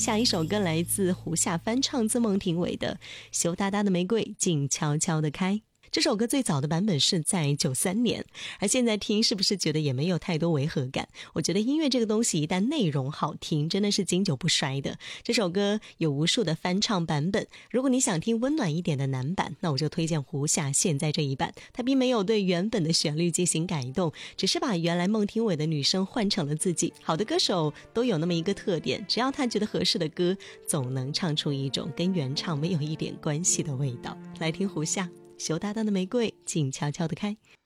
下一首歌来自胡夏翻唱自孟庭苇的《羞答答的玫瑰静悄悄地开》。这首歌最早的版本是在93年，而现在听是不是觉得也没有太多违和感？我觉得音乐这个东西一旦内容好听，真的是经久不衰的。这首歌有无数的翻唱版本，如果你想听温暖一点的男版，那我就推荐胡夏现在这一版。他并没有对原本的旋律进行改动，只是把原来孟庭苇的女声换成了自己。好的歌手都有那么一个特点，只要他觉得合适的歌，总能唱出一种跟原唱没有一点关系的味道。来听胡夏，羞答答的玫瑰静悄悄地开。